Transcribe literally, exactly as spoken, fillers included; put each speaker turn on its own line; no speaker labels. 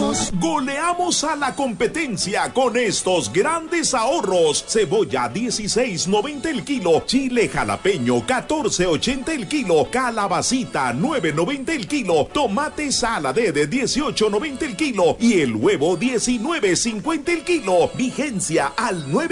ahorros.
Goleamos a la competencia con estos grandes ahorros. Cebolla dieciséis noventa el kilo, chile jalapeño catorce ochenta el kilo, calabacita nueve noventa el kilo, tomate saladé de dieciocho noventa el kilo y el huevo diecinueve cincuenta el kilo. Vigencia al nueve